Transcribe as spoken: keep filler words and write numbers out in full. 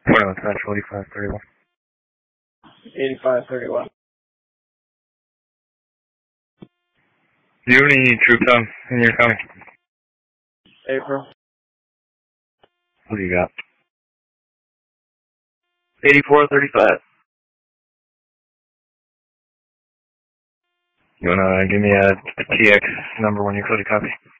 Bueno, it's actual eighty-five thirty-one. eighty-five thirty-one. Do you have any troops on in your county? April. What do you got? eighty-four thirty-five. You wanna give me a, a T X number when you're clear to copy?